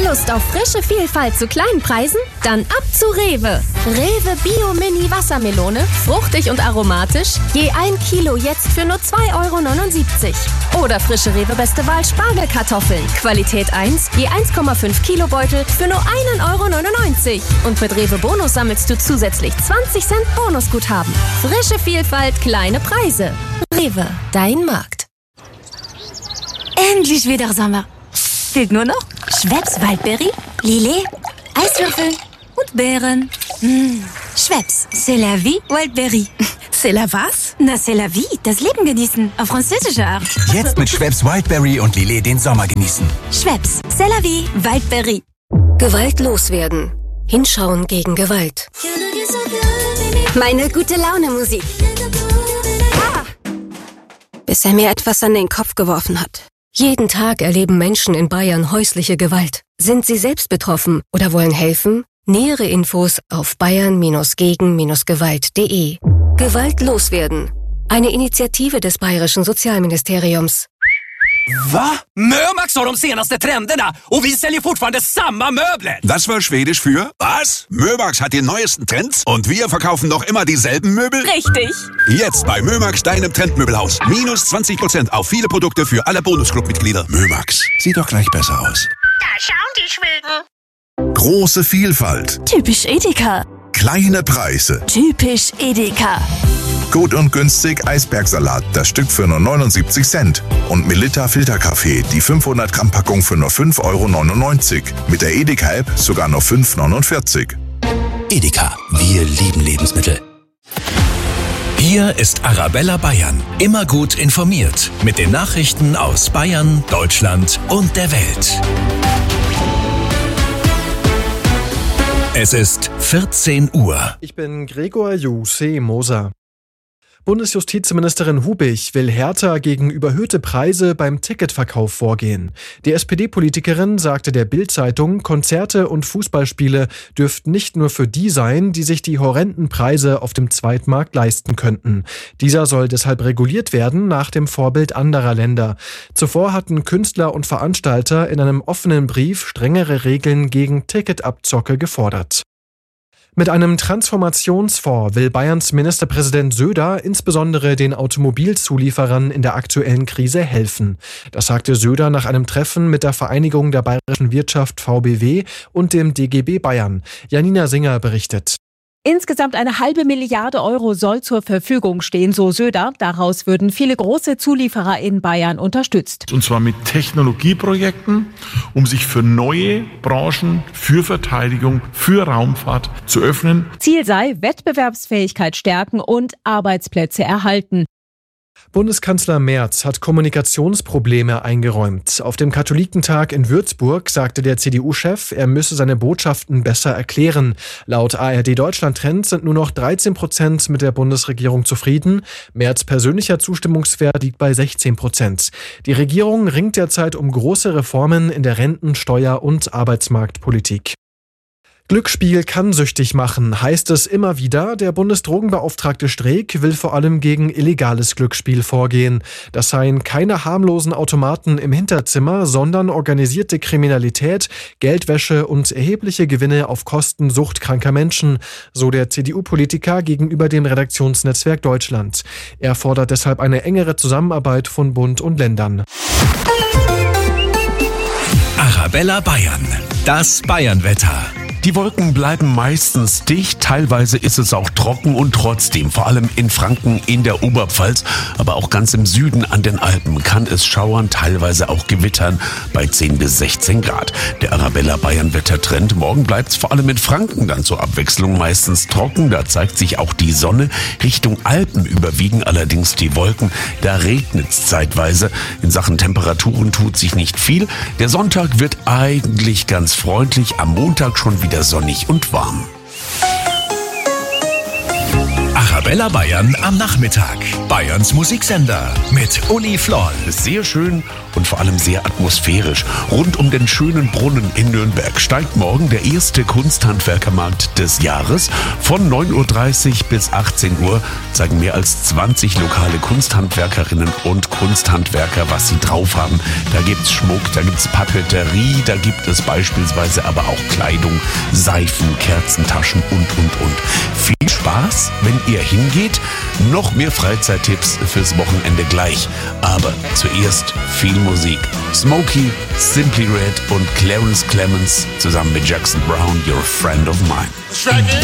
Lust auf frische Vielfalt zu kleinen Preisen? Dann ab zu Rewe. Rewe Bio Mini Wassermelone, fruchtig und aromatisch, je 1 Kilo jetzt für nur 2,79 €. Oder frische Rewe Beste Wahl Spargelkartoffeln, Qualität 1, je 1,5 Kilo Beutel für nur 1,99 €. Und mit Rewe Bonus sammelst du zusätzlich 20 Cent Bonusguthaben. Frische Vielfalt, kleine Preise. Rewe, dein Markt. Endlich wieder Sommer. Fehlt nur noch Schweppes Waldbeere, Lillet, Eiswürfel und Beeren. Schweppes, c'est la vie, Waldbeere. C'est la was? Na, c'est la vie, das Leben genießen, auf französische Art. Jetzt mit Schweppes Wildberry und Lillet den Sommer genießen. Schweppes, c'est la vie, Waldbeere. Gewalt loswerden. Hinschauen gegen Gewalt. Meine gute Laune Musik. Bis er mir etwas an den Kopf geworfen hat. Jeden Tag erleben Menschen in Bayern häusliche Gewalt. Sind sie selbst betroffen oder wollen helfen? Nähere Infos auf bayern-gegen-gewalt.de. Gewalt loswerden. Eine Initiative des Bayerischen Sozialministeriums. Va? Mömax har de senaste trenderna och vi säljer fortfarande samma möbler. Das war Schwedisch für was? Mömax hat die neuesten Trends und wir verkaufen noch immer dieselben Möbel? Richtig. Jetzt bei Mömax, deinem Trendmöbelhaus. Minus 20% auf viele Produkte für alle Bonusclub-Mitglieder. Mömax, sieht doch gleich besser aus. Da schauen die Schweden. Große Vielfalt. Typisch Edeka. Kleine Preise. Typisch Edeka. Gut und günstig Eisbergsalat, das Stück für nur 79 Cent. Und Melitta Filterkaffee, die 500 Gramm Packung für nur 5,99 €. Mit der Edeka-App sogar nur 5,49 €. Edeka, wir lieben Lebensmittel. Hier ist Arabella Bayern. Immer gut informiert. Mit den Nachrichten aus Bayern, Deutschland und der Welt. Es ist 14 Uhr. Ich bin Gregor Moser. Bundesjustizministerin Hubich will härter gegen überhöhte Preise beim Ticketverkauf vorgehen. Die SPD-Politikerin sagte der Bild-Zeitung, Konzerte und Fußballspiele dürften nicht nur für die sein, die sich die horrenden Preise auf dem Zweitmarkt leisten könnten. Dieser soll deshalb reguliert werden nach dem Vorbild anderer Länder. Zuvor hatten Künstler und Veranstalter in einem offenen Brief strengere Regeln gegen Ticketabzocke gefordert. Mit einem Transformationsfonds will Bayerns Ministerpräsident Söder insbesondere den Automobilzulieferern in der aktuellen Krise helfen. Das sagte Söder nach einem Treffen mit der Vereinigung der bayerischen Wirtschaft VBW und dem DGB Bayern. Janina Singer berichtet. Insgesamt 1,5 Milliarde € soll zur Verfügung stehen, so Söder. Daraus würden viele große Zulieferer in Bayern unterstützt. Und zwar mit Technologieprojekten, um sich für neue Branchen, für Verteidigung, für Raumfahrt zu öffnen. Ziel sei Wettbewerbsfähigkeit stärken und Arbeitsplätze erhalten. Bundeskanzler Merz hat Kommunikationsprobleme eingeräumt. Auf dem Katholikentag in Würzburg sagte der CDU-Chef, er müsse seine Botschaften besser erklären. Laut ARD Deutschland Trend sind nur noch 13% mit der Bundesregierung zufrieden. Merz' persönlicher Zustimmungswert liegt bei 16%. Die Regierung ringt derzeit um große Reformen in der Renten-, Steuer- und Arbeitsmarktpolitik. Glücksspiel kann süchtig machen, heißt es immer wieder. Der Bundesdrogenbeauftragte Streeck will vor allem gegen illegales Glücksspiel vorgehen. Das seien keine harmlosen Automaten im Hinterzimmer, sondern organisierte Kriminalität, Geldwäsche und erhebliche Gewinne auf Kosten suchtkranker Menschen, so der CDU-Politiker gegenüber dem Redaktionsnetzwerk Deutschland. Er fordert deshalb eine engere Zusammenarbeit von Bund und Ländern. Arabella Bayern, das Bayernwetter. Die Wolken bleiben meistens dicht, teilweise ist es auch trocken und trotzdem, vor allem in Franken, in der Oberpfalz, aber auch ganz im Süden an den Alpen kann es schauern, teilweise auch gewittern bei 10 bis 16 Grad. Der Arabella Bayern Wettertrend, morgen bleibt es vor allem in Franken dann zur Abwechslung meistens trocken, da zeigt sich auch die Sonne. Richtung Alpen überwiegen allerdings die Wolken, da regnet es zeitweise. In Sachen Temperaturen tut sich nicht viel. Der Sonntag wird eigentlich ganz freundlich, am Montag schon wieder sonnig und warm. Arabella Bayern am Nachmittag. Bayerns Musiksender mit Uli Floll. Sehr schön und vor allem sehr atmosphärisch. Rund um den schönen Brunnen in Nürnberg steigt morgen der erste Kunsthandwerkermarkt des Jahres. Von 9.30 Uhr bis 18 Uhr zeigen mehr als 20 lokale Kunsthandwerkerinnen und Kunsthandwerker, was sie drauf haben. Da gibt's Schmuck, da gibt's Papeterie, da gibt es beispielsweise aber auch Kleidung, Seifen, Kerzentaschen und. Viel Spaß, wenn ihr hingeht. Noch mehr Freizeittipps fürs Wochenende gleich. Aber zuerst viel Musik. Smokey, Simply Red und Clarence Clemens zusammen mit Jackson Brown, You're a Friend of Mine.